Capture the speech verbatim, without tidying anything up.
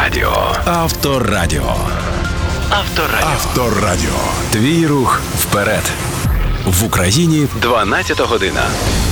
Авторадіо. Авторадіо. Авторадіо. Авторадіо. Твій рух вперед. В Україні дванадцята година.